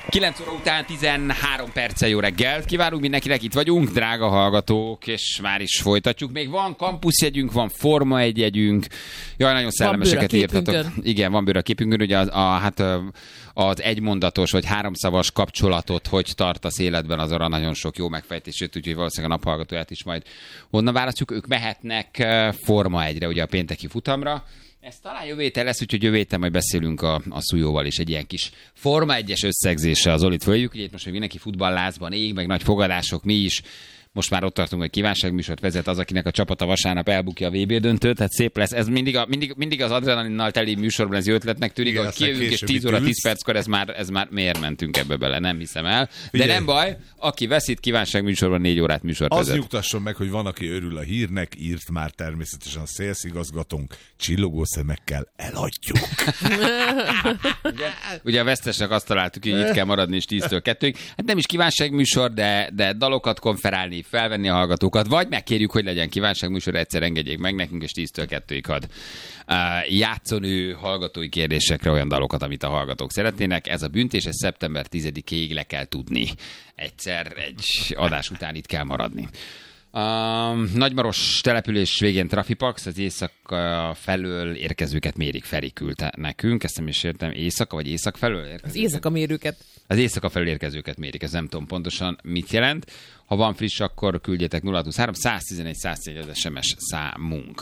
9 óra után 13 perccel jó reggelt kívánunk mindenkinek, itt vagyunk, drága hallgatók, és már is folytatjuk. Még van kampuszjegyünk, van Forma 1 jegyünk. Jaj, nagyon szellemeseket írtatok. Igen, van bőr a képünkön, ugye az egymondatos vagy háromszavas kapcsolatot, hogy tartasz életben, az arra nagyon sok jó megfejtését, úgyhogy valószínűleg a naphallgatóját is majd onnan választjuk. Ők mehetnek Forma 1-re, ugye a pénteki futamra. Ez talán jövő héten lesz, úgyhogy jövő héten majd beszélünk a Szújóval is egy ilyen kis Forma 1-es összegzéssel az Olit följük. Ugye itt most még mindenki futballlázban ég, meg nagy fogadások, mi is. Most már ott tartunk, hogy kívánságműsort vezet az, akinek a csapata vasárnap elbukja a VB döntőt, tehát szép lesz. Ez mindig az adrenalinnal teli műsorban ez jó ötletnek tűnik, hogy kijövünk, és 10 óra 10 perckor ez már miért mentünk ebbe bele, nem hiszem el. De nem baj, aki veszít kívánságműsorban 4 órát műsort vezet. Az nyugtasson meg, hogy van, aki örül a hírnek, írt már természetesen a szélszigazgatónk, csillogó szemekkel eladjuk. Ugye a vesztesnek azt találtuk, hogy itt kell maradni is 10-től 2-ig. Hát nem is kívánságműsor, de dalokat konferálni, felvenni a hallgatókat, vagy megkérjük, hogy legyen kívánságműsor, egyszer engedjék meg nekünk, és 10-től 2-ig ad játszónő hallgatói kérdésekre olyan dalokat, amit a hallgatók szeretnének. Ez a büntés, ez szeptember 10-ig le kell tudni. Egyszer egy adás után itt kell maradni. Nagymaros település végén Trafipax, az éjszaka felől érkezőket mérik, Feri küldte nekünk, ezt nem is értem, éjszaka vagy éjszak felől érkezőket? Az éjszaka mérőket. Az éjszaka felől érkezőket mérik, ez nem tudom pontosan mit jelent. Ha van friss, akkor küldjetek 023 111 111 az SMS számunk.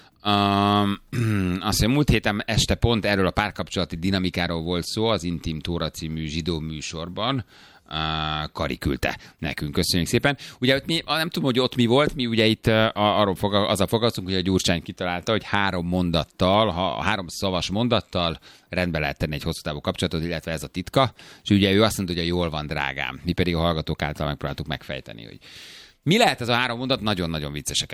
Azt mondja, múlt héten este pont erről a párkapcsolati dinamikáról volt szó az Intim Tóra című zsidó műsorban. Kari küldte nekünk, köszönjük szépen. Ugye nem tudom, hogy ott mi volt, mi ugye itt azzal foglalkoztunk, hogy a Gyurcsány kitalálta, hogy 3 szavas mondattal rendbe lehet tenni egy hosszú távú kapcsolatot, illetve ez a titka, és ugye ő azt mondta, hogy jól van, drágám. Mi pedig a hallgatók által megpróbáltuk megfejteni, hogy mi lehet ez a 3 mondat? Nagyon-nagyon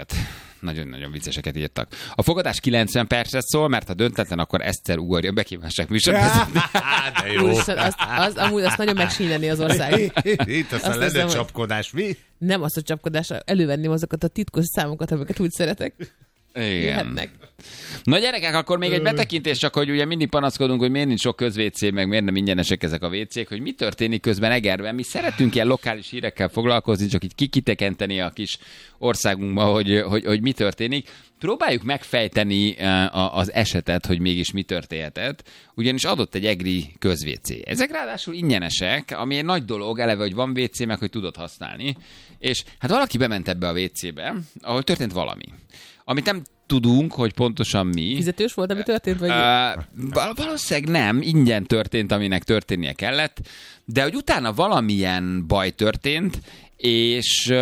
vicceseket írtak. A fogadás 90 percet szól, mert ha döntetlen, akkor Eszter ugorja be, kívánság műsorvezetni. De jó. Amúgy azt nagyon megsínelni az ország. Itt aztán lenne csapkodás, mi? Nem az a csapkodás, elővenném azokat a titkos számokat, amiket úgy szeretek. Igen. Jöhetnek. Na gyerekek, akkor még egy betekintés, csak hogy ugye mindig panaszkodunk, hogy miért nincs sok közvécé, meg miért nem ingyenesek ezek a vécék, hogy mi történik közben Egerben. Mi szeretünk ilyen lokális hírekkel foglalkozni, csak így kitekinteni a kis országunkba, hogy mi történik. Próbáljuk megfejteni az esetet, hogy mégis mi történhetett, ugyanis adott egy egri közvécé. Ezek ráadásul ingyenesek, ami egy nagy dolog, eleve, hogy van vécé, meg hogy tudod használni. És hát valaki bement ebbe a vécébe, ahol történt valami. Amit nem tudunk, hogy pontosan mi. Fizetős volt, ami történt? Vagy... Valószínűleg nem, ingyen történt, aminek történnie kellett, de hogy utána valamilyen baj történt, és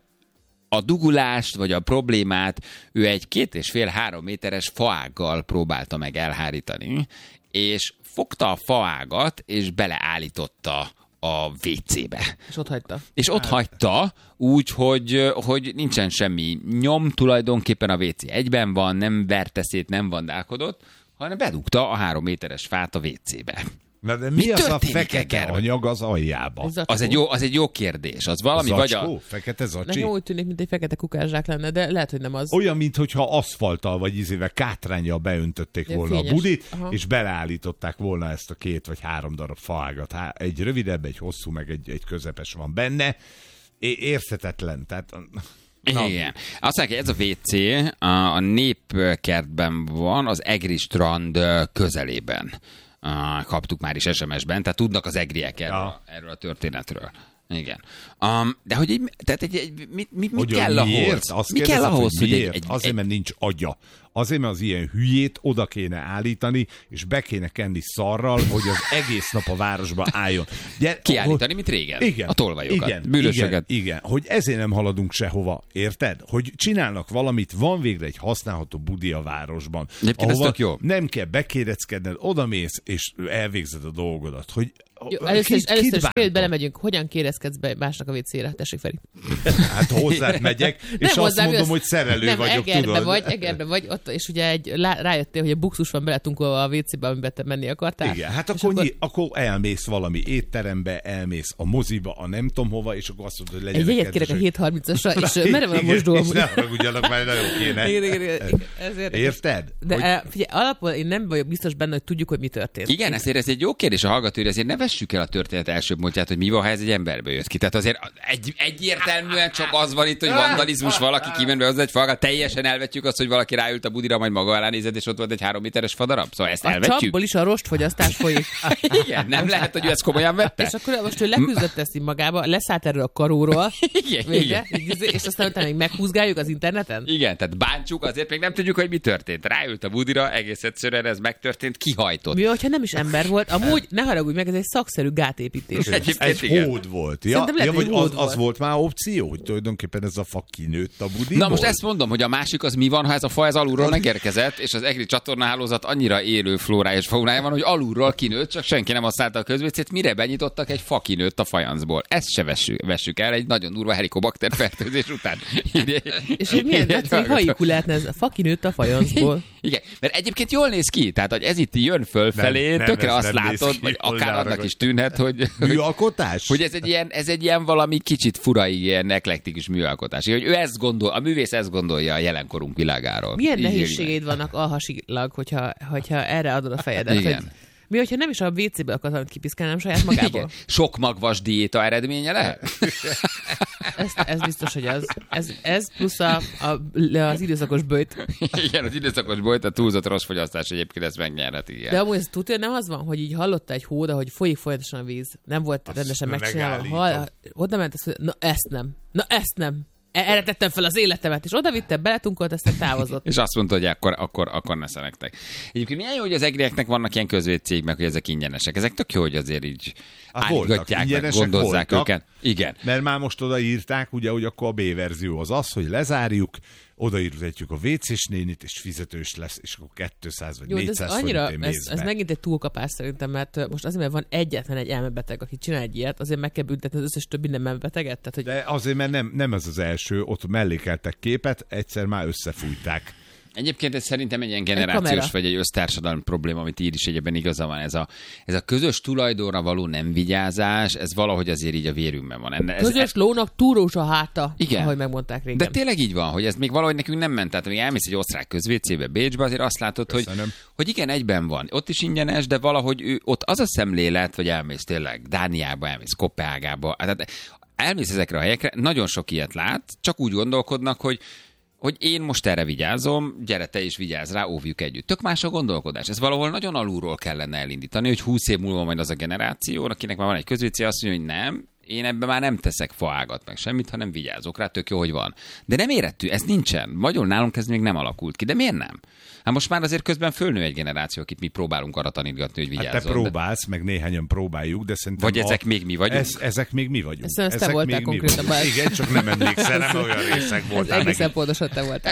a dugulást, vagy a problémát ő egy 2,5-3 méteres faággal próbálta meg elhárítani, és fogta a faágat, és beleállította a WC-be. És ott hagyta, úgy, hogy nincsen semmi nyom, tulajdonképpen a WC egyben van, nem verte szét, nem vandálkodott, hanem bedugta a 3 méteres fát a WC-be. Na de mi az a fekete anyag az aljába? Az egy jó kérdés. Az valami zacskó? Vagy a... Fekete zacsi? Nekem úgy tűnik, mint egy fekete kukázsák lenne, de lehet, hogy nem az. Olyan, mintha aszfalttal vagy kátránnyal beöntötték volna a budit, és beleállították volna ezt a 2 vagy 3 darab faágat. Egy rövidebb, egy hosszú, meg egy közepes van benne. Érthetetlen. Tehát... Igen. Azt mondják, hogy ez a WC a Népkertben van, az Egri strand közelében. Kaptuk már is SMS-ben, tehát tudnak az egriek erről a történetről. Igen. De hogy mi kell ahhoz? Mi kell ahhoz, hogy azért, mert nincs agya. Azért, mert az ilyen hülyét oda kéne állítani, és be kéne kenni szarral, hogy az egész nap a városba álljon. Kiállítani, mint régen. Igen, a tolvajokat, bűnösöket. Igen, hogy ezért nem haladunk sehova, érted? Hogy csinálnak valamit, van végre egy használható budi a városban. Ahova nem kell bekéreckedned, odamész, és elvégzed a dolgodat. Hogy jó, először is belemegyünk, hogyan kérezkedsz be másnak a WC-re? Tessék, Feri. Hát hozzád megyek, és azt mondom, hogy szerelő vagyok, tudod. Egerbe vagy, ott, és ugye rájöttél, hogy a buxus van beletunkolva a WC-be, amiben te menni akartál. Igen, hát akkor elmész valami étterembe, elmész a moziba, a nem tudom hova, és akkor azt mondod, hogy legyen. Egy jegyet kérek a 7.30-asra, és merre van a mosdó? És ne haragudjanak, már nagyon kéne. Igen. Érted? De figyelj, alapból én nem vagyok biztos benne, hogy tudjuk, hogy mi történt. Igen, ezért ez egy jó kérdés a hallgatói, azért ne vessük el a történet első pontját, hogy mi van, ha ez egy emberből jött ki. Tehát azért egyértelműen csak az van itt, hogy vandalizmus, valaki kimen be hozzá egy falgal, teljesen elvetjük azt, hogy valaki ráült a budira, majd maga alá nézed, és ott volt egy 3 méteres fadarab. Szóval ezt elvetjük. A csapból is a rostfogyasztás folyik. Igen, nem lehet, hogy ő ezt komolyan vette. És akkor most ő leküzdött ezt így magába, leszállt erről a karóról, igen. És aztán utána még meghúzgáljuk az interneten? Igen, tehát bántsuk, azért még nem tudjuk, hogy mi történt. Ráült a budira, egész egyszerűen ez megtörtént, kihajtott. Mi, hogyha nem is ember volt? Amúgy, ne haragudj meg, ez egy szakszerű gátépítés. Egy hód volt. Vagy az volt már opció, hogy tulajdonképpen ez a fa kinőtt a budiból? Na most ezt mondom, hogy a másik az mi van, ha ez a fa ez alulról megérkezett, és az EGRI csatornahálózat annyira élő flórája és faunája van, hogy alulról kinőtt, csak senki nem használta a közvécét, mire benyitottak, egy fa kinőtt a fajancból. Ezt se vessük el egy nagyon durva helikobakter fertőzés után. És milyen nagyszerű hajikú lehetne ez, a fa kinőtt a fajancból. Igen, mert egyébként jól néz ki, tehát hogy ez itt jön fölfelé, tökre azt látod, vagy akár annak is tűnhet, hogy műalkotás? Hogy ez egy ilyen valami kicsit fura, ilyen eklektikus műalkotás. Hogy ő ezt gondol, a művész ezt gondolja a jelenkorunk világáról. Milyen nehézségeid vannak alhasilag, hogyha erre adod a fejedet? Igen. Hogy mi, hogyha nem is a WC-ből akarsz valamit kipiszkálnám saját magából? Igen. Sok magvas diéta eredménye lehet? Ez biztos, hogy az. Ez plusz az időszakos böjt. Igen, az időszakos böjt, a túlzott rossz fogyasztás egyébként ezt megnyerhet, igen. De amúgy ez tudja, nem az van, hogy így hallotta egy hóda, hogy folyik folyamatosan a víz. Nem volt azt rendesen megcsinálva. Oda ment, na ezt nem. Erre tettem fel az életemet, és oda vitte, beletunkolt, aztán távozott. És azt mondta, hogy akkor ne szenektek. Egyébként milyen jó, hogy az egrieknek vannak ilyen közvédcég, meg hogy ezek ingyenesek. Ezek tök jó, hogy azért így állgatják, meg gondozzák őket. Igen. Mert már most odaírták, ugye, hogy akkor a B-verzió az, hogy lezárjuk, odaírtetjük a WC-s nénit, és fizetős lesz, és akkor 200 vagy 400 forintén mész be. Ez megint egy túlkapás szerintem, mert most azért, mert van egyetlen egy elmebeteg, aki csinál egy ilyet, azért meg kell büntetni az összes többi nem elmebeteget. Tehát, hogy... De azért, mert nem ez az első, ott mellékeltek képet, egyszer már összefújták. Egyébként ez szerintem egy ilyen generációs vagy egy össztársadalmi probléma, amit ír is egyébben igaza van. Ez a közös tulajdonra való nem vigyázás, ez valahogy azért így a vérünkben van. Közös lónak túrós a háta, igen. ahogy megmondták régen. De tényleg így van, hogy ez még valahogy nekünk nem ment. Tehát amíg elmész egy osztrák közvécébe, Bécsbe, azért azt látod, hogy igen, egyben van. Ott is ingyenes, de valahogy ott az a szemlélet, vagy elmész tényleg Dániába, elmész Koppenhágába, tehát elmész ezekre a helyekre, nagyon sok ilyet lát, csak úgy gondolkodnak, hogy én most erre vigyázom, gyere te is vigyázz rá, óvjuk együtt. Tök más a gondolkodás. Ez valahol nagyon alulról kellene elindítani, hogy 20 év múlva majd az a generáció, akinek már van egy közvécé, azt mondja, hogy nem, én ebben már nem teszek faágat meg semmit, hanem vigyázok rá, tök jó, hogy van. De nem érettű, ez nincsen. Magyarul nálunk ez még nem alakult ki. De miért nem? Hát most már azért közben fölnő egy generáció, akit mi próbálunk arra tanítgatni, hogy vigyázzon. Hát te próbálsz, meg néhányan próbáljuk, de szerintem... Vagy ezek még mi vagyunk? Ezek még mi vagyunk. Ezt te voltál konkrétabban. Igen, csak nem emlékszem, nem olyan részek voltál. Ez egészen pontosan te voltál.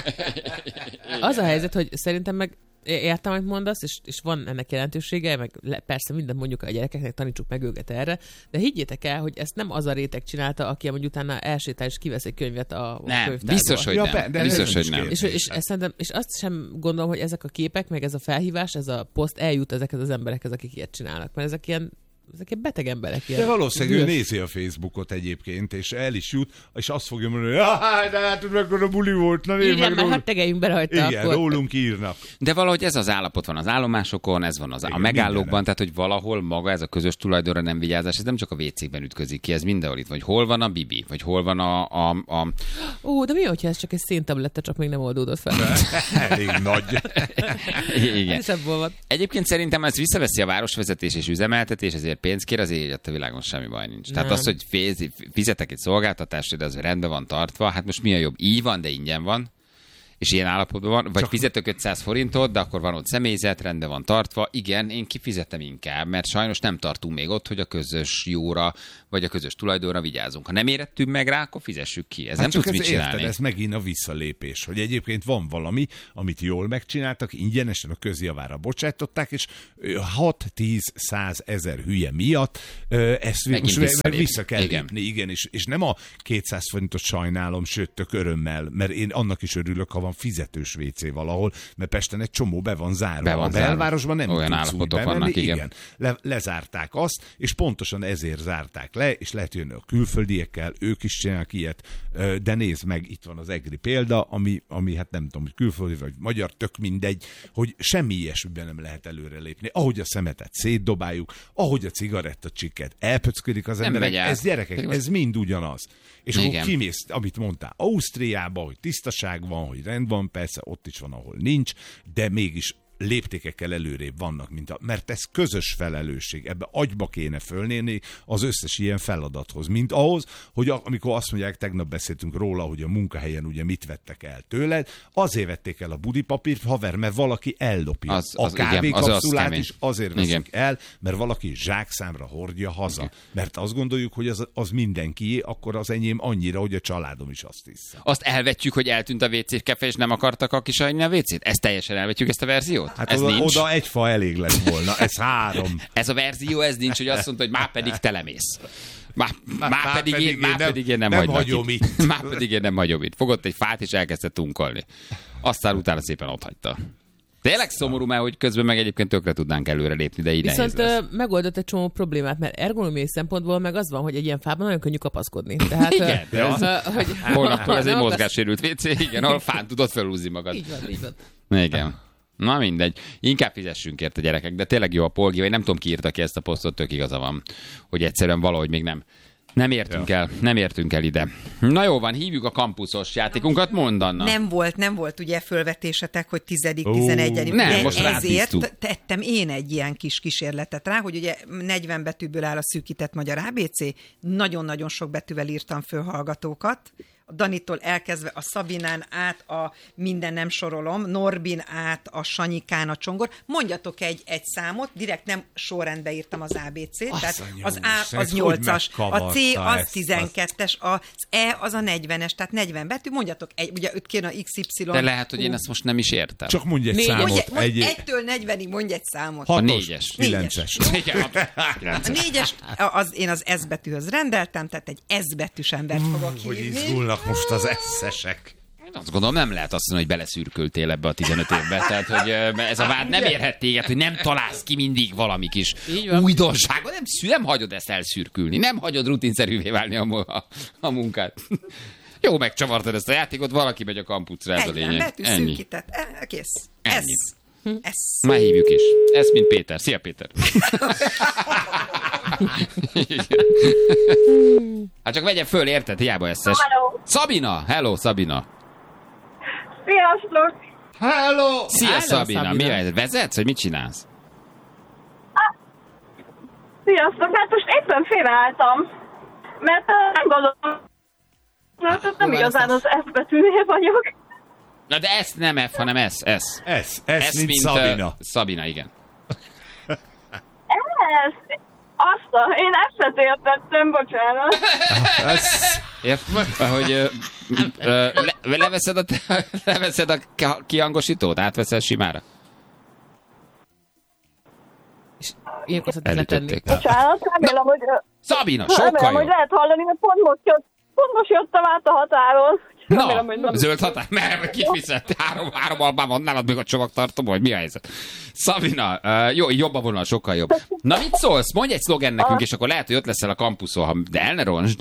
Az a helyzet, hogy szerintem meg értem, amit mondasz, és van ennek jelentősége, meg persze mindent mondjuk a gyerekeknek, tanítsuk meg őket erre, de higgyétek el, hogy ezt nem az a réteg csinálta, aki amúgy utána elsétál és kivesz egy könyvet a könyvtárból. Biztos, hogy nem. Biztos, hogy nem. És azt sem gondolom, hogy ezek a képek, meg ez a felhívás, ez a poszt eljut ezekhez az emberekhez, akik ilyet csinálnak, mert ezek ilyen beteg emberek. De valószínűleg ő nézi a Facebookot egyébként, és el is jut, és azt fogja mondani, hogy de hát mekkora buli volt, na nézd meg. Mert hát tegeljünk be rajta. Igen, rólunk írnak. De valahogy ez az állapot van az állomásokon, ez van a megállókban, tehát hogy valahol maga ez a közös tulajdonra nem vigyázás, ez nem csak a WC-ben ütközik ki, ez mindenhol itt, vagy hol van a bibi, vagy hol van a... Ó, de mi, hogyha ez csak egy széntabletta, csak még nem oldódott fel? Elég nagy. Igen. Egyébként szerintem ez visszaveszi a városvezetés és üzemeltetés, ezért pénzt kér, azért a világon semmi baj nincs. Tehát az, hogy fizetek egy szolgáltatást, de az rendben van tartva, hát most mi a jobb? Így van, de ingyen van. És ilyen állapotban van, vagy fizetök 500 forintot, de akkor van ott személyzet, rendben van tartva. Igen, én kifizetem inkább, mert sajnos nem tartunk még ott, hogy a közös jóra, vagy a közös tulajdonra vigyázunk. Ha nem érettünk meg rá, akkor fizessük ki. Ez nem tudsz mit csinálni. Érted, ez megint a visszalépés, hogy egyébként van valami, amit jól megcsináltak, ingyenesen a közjavára bocsátották, és 6-10-100 ezer hülye miatt ezt most vissza kell lépni. Igen, és nem a 200 forintot sajnálom, sőt, tök örömmel, mert én annak is örülök, ha van fizetős WC valahol, mert Pesten egy csomó be van zárva. A belvárosban nem olyan állapotok vannak, igen. Lezárták azt, és pontosan ezért zárták le, és lehet jönni a külföldiekkel, ők is csinálnak ilyet, de nézd meg, itt van az egri példa, ami hát nem tudom, hogy külföldi vagy magyar, tök mindegy, hogy semmi ilyesmiben nem lehet előrelépni. Ahogy a szemetet szétdobáljuk, ahogy a cigarettacsikket elpöcködik az emberek, ez gyerekek, ez mind ugyanaz. És akkor kimész, amit mondtál, Ausztriába, hogy tisztaság van, hogy rend van, persze ott is van, ahol nincs, de mégis léptékekkel előrébb vannak, mert ez közös felelősség. Ebbe agyba kéne fölnéni az összes ilyen feladathoz. Mint ahhoz, hogy amikor azt mondják, tegnap beszéltünk róla, hogy a munkahelyen ugye mit vettek el tőled, azért vették el a budipapírt, haver, mert valaki ellopja. A kávékapszulát is azért veszik el, mert valaki zsákszámra hordja haza. Igen. Mert azt gondoljuk, hogy az mindenkié, akkor az enyém annyira, hogy a családom is azt hisz. Azt elvetjük, hogy eltűnt a WC-kefe, és nem akartak a kisanyni a WC-t? Ezt teljesen elvetjük, ezt a verziót? Hát oda egy fa elég lett volna, ez 3. Ez a verzió, ez nincs, hogy azt mondta, hogy már pedig telemész. Már pedig én nem hagyom itt. Már pedig én nem hagyom itt. Fogott egy fát, és elkezdte tunkolni. Aztán utána szépen otthagyta. Tényleg szomorú, mert hogy közben meg egyébként tökre tudnánk előre lépni, de így viszont megoldott egy csomó problémát, mert ergonómiai szempontból meg az van, hogy egy ilyen fában nagyon könnyű kapaszkodni. Tehát, igen, holnaptól ez egy mozgássérült WC, igen, ahol fán tudod felhúzni magad. Így van. Igen. Na mindegy. Inkább fizessünk érte, gyerekek, de tényleg jó a polgi, vagy nem tudom, ki írta ki ezt a posztot, tök igaza van, hogy egyszerűen valahogy még nem értünk el ide. Na jó van, hívjuk a kampuszos játékunkat, mondd, Anna. Nem volt ugye fölvetésetek, hogy 10.-11. Nem, most ezért tettem én egy ilyen kis kísérletet rá, hogy ugye 40 betűből áll a szűkített magyar ABC, nagyon-nagyon sok betűvel írtam föl hallgatókat, a Danitól elkezdve a Szabinán át a minden nem sorolom, Norbin át a Sanyikán a Csongor. Mondjatok egy számot, direkt nem sorrendbe írtam az ABC-t, tehát az A az 8-as, a C az 12-es, az E az a 40-es, tehát 40 betű, mondjatok ugye őt kéne a XY. De lehet, hogy én ezt most nem is értem. Csak mondj egy számot. Mondj 1-től 40-ig mondj egy számot. A 4-es. 9-es. A 4-es, én az S betűhöz rendeltem, tehát egy S betűs embert fogok hívni. Most az eszesek. Azt gondolom, nem lehet azt mondani, hogy beleszürkültél ebbe a 15 évbe. Tehát, hogy ez a vád nem érhet téged, hogy nem találsz ki mindig valami kis újdonságot. Nem hagyod ezt elszürkülni. Nem hagyod rutinszerűvé válni a munkát. Jó, megcsavartad ezt a játékot, valaki megy a kampuszra, ez a lényeg. Ennyi. Kész. Ennyi. Már hívjuk is. Ez mint Péter. Szia, Péter. Hát csak vegye föl, érted? Hiába eszes. Szabina! Hello, Szabina! Sziasztok! Hello! Szia, Szabina! Mi a helyzet? Vezetsz, vagy mit csinálsz? Sziasztok! Hát most éppen félreálltam, mert nem gondolom, nem igazán az F betűnél vagyok. Na de ezt nem F, hanem S. S mint Szabina. Szabina, igen. Én ezt értettem, bocsánat. Hogy leveszed a kihangosítót, átveszel simára? Elütötték. Bocsánat, remélem, hogy... Szabina, sokkal jó. hogy lehet hallani, mert pont most jöttem át a határon. Na, zöld határ? Merre, kit viszett? Három albán van nálad még a csomagtartó, vagy mi a helyzet? Szabina, jó, jobb a vonal, sokkal jobb. Na, mit szólsz? Mondj egy szlogen nekünk, és akkor lehet, hogy ott leszel a kampuszon, de el ne roncsd.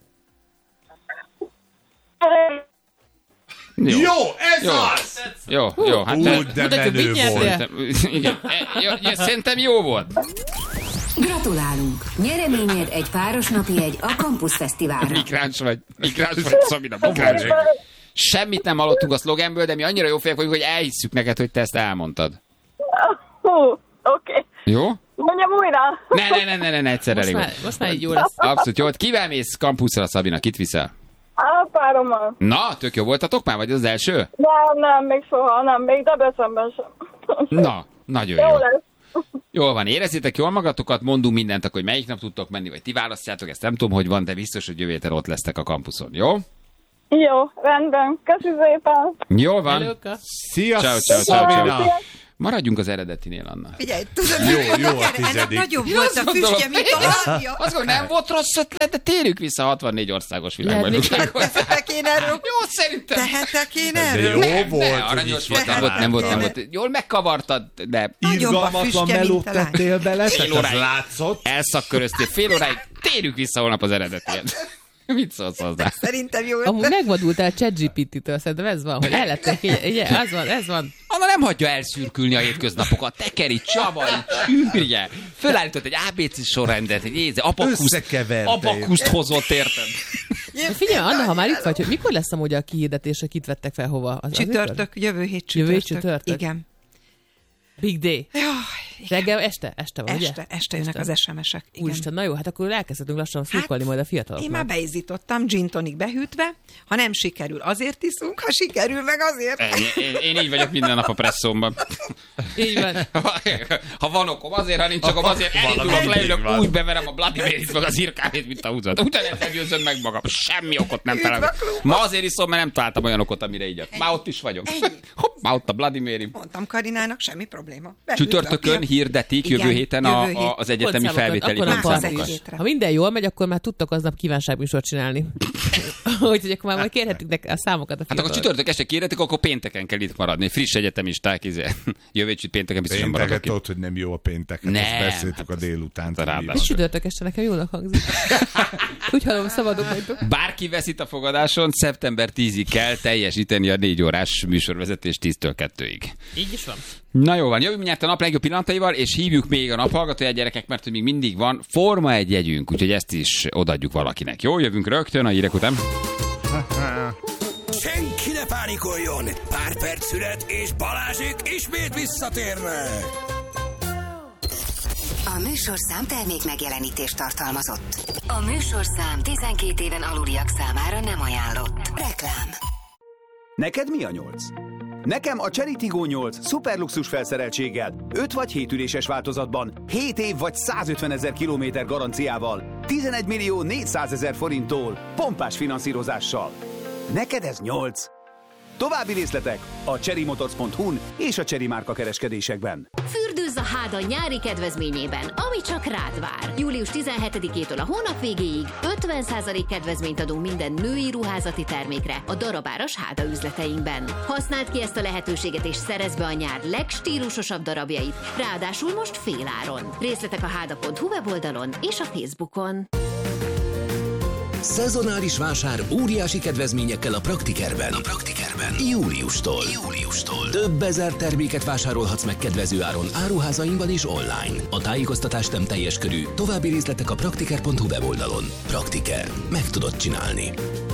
Jó, ez az! Jó, hát... de menő volt. Igen, szerintem jó volt. Gratulálunk! Nyereményed egy páros napjegy a Campus Fesztiválra. Migráns vagy, Szabina, migráns. Semmit nem hallottunk a szlogenből, de mi annyira jó fejek vagyunk, hogy elhisszük neked, hogy te ezt elmondtad. Oké. Jó? Mondjam újra. Ne, egyszer elég. Most már így jó lesz. Abszolút jó. Kivel mész kampuszra, Szabina? Kit viszel? A párommal. Na, tök jó voltatok már, vagy az első? Nem, még soha, nem, még Debrecenben sem. Na, nagyon jó. Jó lesz. Jól van, érezzétek jól magatokat, mondunk mindent, hogy melyik nap tudtok menni, vagy ti választjátok, ezt nem tudom, hogy van, de biztos, hogy jövő héten ott lesztek a kampuszon, jó? Jó, rendben. Köszi szépen. Jó van. Szia, Ciao. Maradjunk az eredetinél, Anna. Figyelj, tudod, jó a tizedik. Nagyobb volt a füstje, mint a hangja. Azt gondolom, nem volt rossz ötlet, de térjük vissza 64 országos világbajnoksághoz. Tehetek én erről? Jó, szerintem. Tehetek én De erről? jó volt. Aranyos volt, nem volt. Jól megkavartad, de... Irgalmatlan melót tettél bele, Fél tehát az óráig látszott. elszaköröztél, fél óráig, térjük vissza holnap az eredetihez. Mit szólsz hozzá? Szerintem jó. Amúgy megvadultál ChatGPT-től, szerintem ez van, hogy ellettek, ez van. Anna nem hagyja elszürkülni a hétköznapokat. Tekeri, csavar, csűrje. Fölállított egy ABC sorrendet, egy abakuszt hozott, érted? Figyelj, Anna, ha már itt vagy, hogy mikor lesz amúgy a kihirdetések, kit vettek fel hova? Csütörtök, jövő hét csütörtök. Igen. Big day. Reggel, este van, ugye? Este jönnek az SMS-ek. Úristen, na jó, hát akkor elkezdhetünk lassan szurkolni majd a fiataloknak. Én már beizítottam, gin tonic behűtve. Ha nem sikerül, azért iszunk, ha sikerül, meg azért. Én így vagyok minden nap a presszomban. Így van. Ha van okom, azért, ha nincs okom, azért elindulok, leülök, úgy beverem a Bloody Marys meg az irkávét, mint a húzat. Utána győzöm meg magam. Semmi okot nem találok. Ma azért iszom, mert nem találtam olyan okot, amire így. Már ott is vagyok. Hopp, már ott a Bloody Mary. Mondtam Karinának, semmi probléma. Csütörtökön hirdetik jövő héten az egyetemi felvételi pontszámokat. Ha minden jól megy, akkor már tudtok aznap kívánságműsort csinálni. Úgyhogy akkor már majd kérhetünk a számokat a fiatalok. Hát akkor csütörtök este kérhetik, akkor pénteken kell itt maradni. Friss egyetemisták, jövő pénteken biztosan maradok itt. Tudod, hogy nem jó a péntek. Ezt beszéltük a délután. És csütörtök este nekem jónak hangzik. Úgy hallom, szabadok vagytok. Bárki veszít a fogadáson, szeptember 10-ig kell teljesíteni a 4 órás műsorvezetés 10-től 2-ig. Így is van. Na jó van, jövünk mindjárt a nap legjobb pillanataival, és hívjuk még a naphallgatóját, gyerekek, mert hogy még mindig van Forma 1 jegyünk, úgyhogy ezt is odaadjuk valakinek. Jó, jövünk rögtön a hírek után. Senki ne pánikoljon! Pár perc szület, és Balázsék ismét visszatérnek! A műsorszám termék megjelenítést tartalmazott. A műsorszám 12 éven aluliak számára nem ajánlott. Reklám. Neked mi a 8? Nekem a Chery Tiggo 8 szuperluxus felszereltséggel, 5 vagy 7 üléses változatban, 7 év vagy 150 000 kilométer garanciával, 11 400 000 forinttól, pompás finanszírozással. Neked ez 8. További részletek a cherrymotors.hu-n és a Chery márka kereskedésekben. Fürdőzz a háda nyári kedvezményében, ami csak rád vár. Július 17-től a hónap végéig 50% kedvezményt adunk minden női ruházati termékre a darabáras háda üzleteinkben. Használd ki ezt a lehetőséget és szerezd be a nyár legstílusosabb darabjait, ráadásul most féláron. Részletek a háda.hu weboldalon és a Facebookon. Szezonális vásár óriási kedvezményekkel a Praktikerben. Júliustól. Több ezer terméket vásárolhatsz meg kedvező áron áruházainkban és online. A tájékoztatás nem teljes körű. További részletek a praktiker.hu weboldalon. Praktiker. Meg tudod csinálni.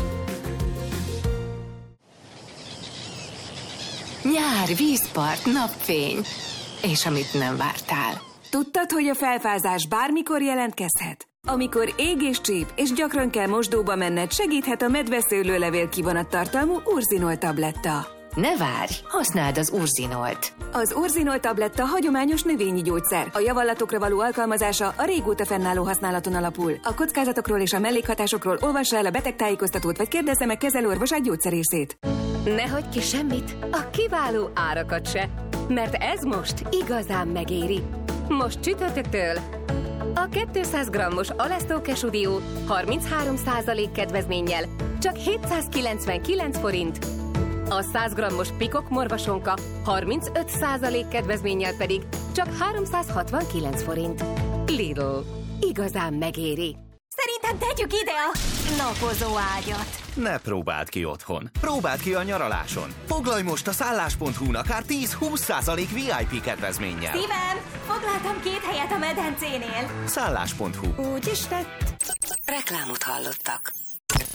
Nyár, vízpart, napfény. És amit nem vártál. Tudtad, hogy a felfázás bármikor jelentkezhet? Amikor ég és csíp, és gyakran kell mosdóba menned, segíthet a medveszőlőlevél kivonattartalmú Urzinol tabletta. Ne várj, használd az Urzinolt. Az Urzinol tabletta hagyományos növényi gyógyszer. A javallatokra való alkalmazása a régóta fennálló használaton alapul. A kockázatokról és a mellékhatásokról olvassa el a betegtájékoztatót, vagy kérdezze meg kezelőorvosát, gyógyszerészét. Ne hagyj ki semmit, a kiváló árakat se, mert ez most igazán megéri. Most csütörtöktől a 200 g-os Alesztó Kesudió 33% kedvezménnyel csak 799 forint. A 100 g-os Pikok morvasonka 35% kedvezménnyel pedig csak 369 forint. Lidl. Igazán megéri. Szerintem tegyük ide a napozó ágyat. Ne próbáld ki otthon. Próbáld ki a nyaraláson. Foglalj most a szállás.hu-n akár 10-20% VIP kedvezménnyel. Szívem, foglaltam 2 helyet a medencénél. Szállás.hu. Úgy is lett. Reklámot hallottak.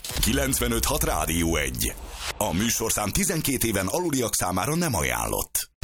95.6 Rádió 1. A műsorszám 12 éven aluliak számára nem ajánlott.